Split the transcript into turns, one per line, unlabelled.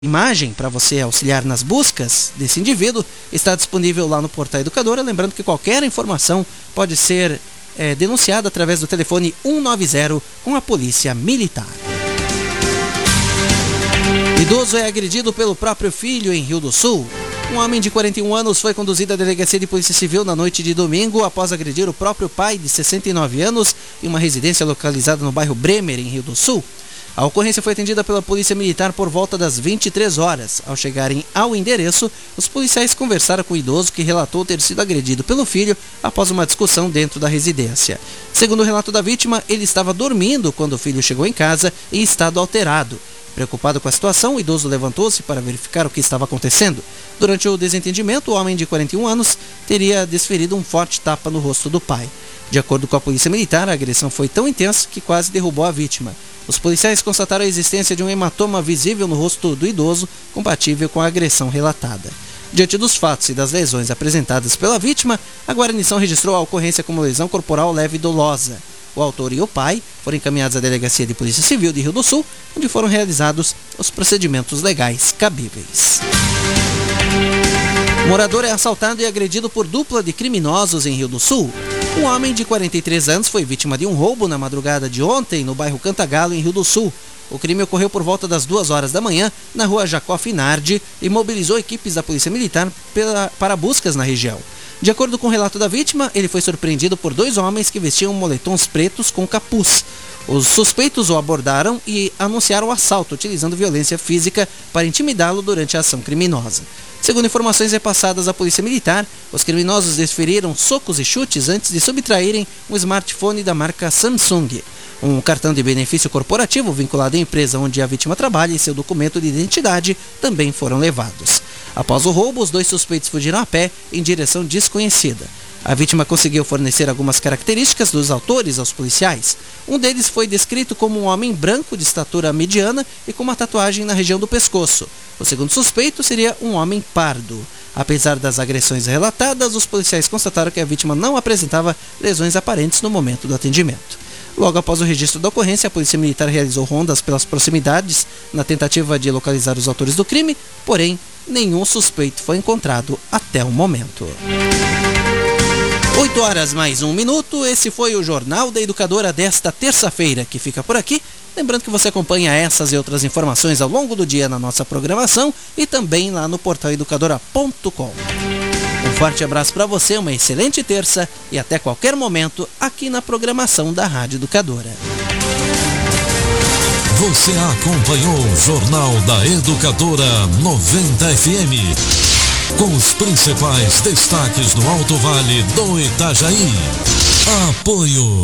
imagem para você auxiliar nas buscas desse indivíduo está disponível lá no Portal Educadora. Lembrando que qualquer informação pode ser denunciada através do telefone 190 com a Polícia Militar. Idoso é agredido pelo próprio filho em Rio do Sul. Um homem de 41 anos foi conduzido à delegacia de Polícia Civil na noite de domingo após agredir o próprio pai de 69 anos em uma residência localizada no bairro Bremer, em Rio do Sul. A ocorrência foi atendida pela Polícia Militar por volta das 23 horas. Ao chegarem ao endereço, os policiais conversaram com o idoso que relatou ter sido agredido pelo filho após uma discussão dentro da residência. Segundo o relato da vítima, ele estava dormindo quando o filho chegou em casa em estado alterado. Preocupado com a situação, o idoso levantou-se para verificar o que estava acontecendo. Durante o desentendimento, o homem de 41 anos teria desferido um forte tapa no rosto do pai. De acordo com a Polícia Militar, a agressão foi tão intensa que quase derrubou a vítima. Os policiais constataram a existência de um hematoma visível no rosto do idoso, compatível com a agressão relatada. Diante dos fatos e das lesões apresentadas pela vítima, a guarnição registrou a ocorrência como lesão corporal leve e dolosa. O autor e o pai foram encaminhados à Delegacia de Polícia Civil de Rio do Sul, onde foram realizados os procedimentos legais cabíveis. Morador é assaltado e agredido por dupla de criminosos em Rio do Sul. Um homem de 43 anos foi vítima de um roubo na madrugada de ontem no bairro Cantagalo, em Rio do Sul. O crime ocorreu por volta das 2 horas da manhã na rua Jacó Finardi e mobilizou equipes da Polícia Militar para buscas na região. De acordo com o relato da vítima, ele foi surpreendido por 2 homens que vestiam moletons pretos com capuz. Os suspeitos o abordaram e anunciaram o assalto, utilizando violência física para intimidá-lo durante a ação criminosa. Segundo informações repassadas à Polícia Militar, os criminosos desferiram socos e chutes antes de subtraírem um smartphone da marca Samsung. Um cartão de benefício corporativo vinculado à empresa onde a vítima trabalha e seu documento de identidade também foram levados. Após o roubo, os 2 suspeitos fugiram a pé em direção desconhecida. A vítima conseguiu fornecer algumas características dos autores aos policiais. Um deles foi descrito como um homem branco de estatura mediana e com uma tatuagem na região do pescoço. O segundo suspeito seria um homem pardo. Apesar das agressões relatadas, os policiais constataram que a vítima não apresentava lesões aparentes no momento do atendimento. Logo após o registro da ocorrência, a Polícia Militar realizou rondas pelas proximidades na tentativa de localizar os autores do crime, porém, nenhum suspeito foi encontrado até o momento. 8 horas mais 1 minuto, esse foi o Jornal da Educadora desta terça-feira, que fica por aqui. Lembrando que você acompanha essas e outras informações ao longo do dia na nossa programação e também lá no portal educadora.com. Um forte abraço para você, uma excelente terça e até qualquer momento aqui na programação da Rádio Educadora.
Você acompanhou o Jornal da Educadora 90 FM, com os principais destaques do Alto Vale do Itajaí. Apoio